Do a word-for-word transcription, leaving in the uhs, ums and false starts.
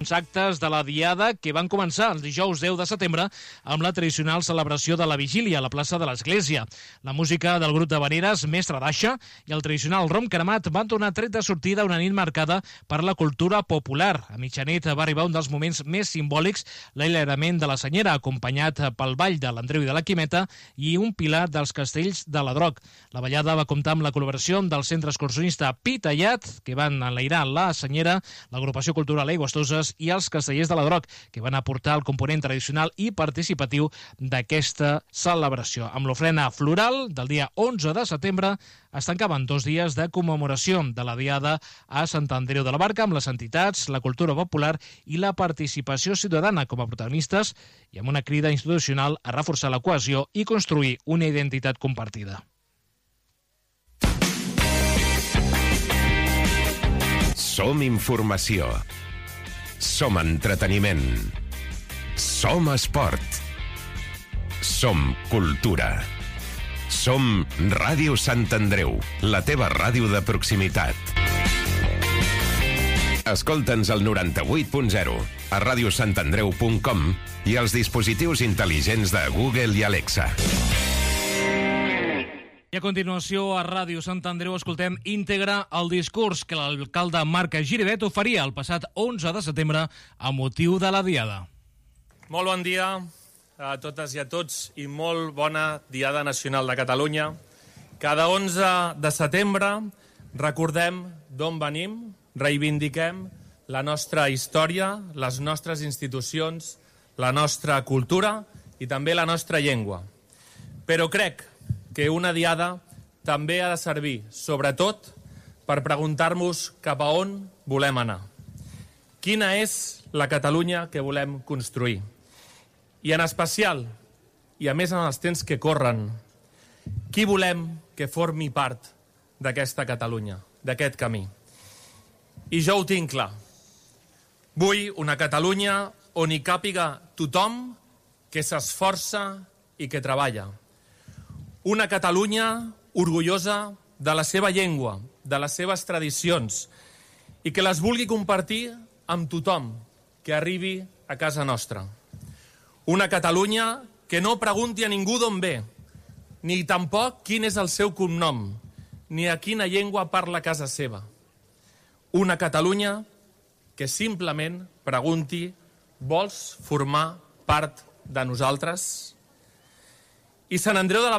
actes de la Diada que van començar el dijous deu de setembre amb la tradicional celebració de la Vigília a la plaça de l'Església. La música del grup de Veneres, Mestre d'Aixa, i el tradicional rom cremat van donar tret de sortida una nit marcada per la cultura popular. A mitjanit va arribar un dels moments més simbòlics, l'allarament de la Senyera, acompanyat pel ball de l'Andreu i de la Quimeta i un pilar dels castells de la Droc. La ballada va comptar amb la col·laboració del centre excursionista Pitallat, que van enlairar la Senyera, l'agrupació cultural Aigüestoses i els castellers de la Droc, que van aportar el component tradicional i participatiu d'aquesta celebració. Amb l'ofrena floral del dia onze de setembre es tancaven dos dies de commemoració de la Diada a Sant Andreu de la Barca amb les entitats, la cultura popular i la participació ciutadana com a protagonistes i amb una crida institucional a reforçar la cohesió i construir una identitat compartida. Som informació. Som entreteniment. Som esport. Som cultura. Som Ràdio Sant Andreu, la teva ràdio de proximitat. Escolta'ns al noranta-vuit punt zero, a ràdio sant andreu punt com i als dispositius intel·ligents de Google i Alexa. I a continuació, a Ràdio Sant Andreu, escoltem íntegre el discurs que l'alcalde Marc Giribet oferia el passat onze de setembre a motiu de la Diada. Molt bon dia a totes i a tots i molt bona Diada Nacional de Catalunya. Cada onze de setembre recordem d'on venim, reivindiquem la nostra història, les nostres institucions, la nostra cultura i també la nostra llengua. Però crec que una diada també ha de servir, sobretot, per preguntar-nos cap a on volem anar. Quina és la Catalunya que volem construir? I en especial, i a més en els temps que corren, qui volem que formi part d'aquesta Catalunya, d'aquest camí? I jo ho tinc clar. Vull una Catalunya on hi càpiga tothom que s'esforça i que treballa. Una Catalunya orgullosa de la seva llengua, de les seves tradicions, i que les vulgui compartir amb tothom que arribi a casa nostra. Una Catalunya que no pregunti a ningú d'on ve, ni tampoc quin és el seu cognom, ni a quina llengua parla a casa seva. Una Catalunya que simplement pregunti: vols formar part de nosaltres? I Sant Andreu de la